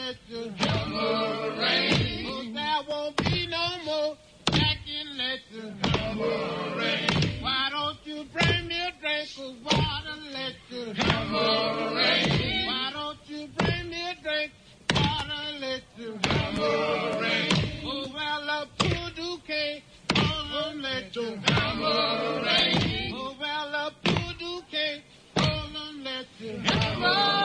let your hammer rain. Oh, there won't be no more jacking, let your hammer rain. Why don't you bring me a drink of water, let your hammer rain. Why don't you bring me a drink of water, let your hammer rain. Oh, well, a poor Duquesne, oh, let your hammer rain. Oh, well, a poor Duquesne, oh, let your hammer rain.